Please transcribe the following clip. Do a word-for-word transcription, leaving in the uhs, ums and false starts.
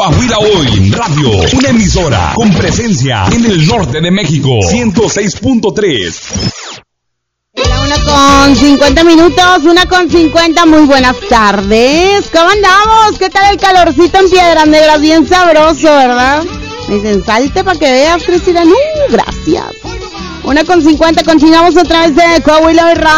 Coahuila Hoy Radio, una emisora con presencia en el norte de México, ciento seis punto tres. La una con cincuenta minutos, una con cincuenta, muy buenas tardes. ¿Cómo andamos? ¿Qué tal el calorcito en Piedras Negras? Bien sabroso, ¿verdad? Me dicen, salte para que veas, Cristina. No, gracias. una con cincuenta, continuamos otra vez de Coahuila Hoy Radio.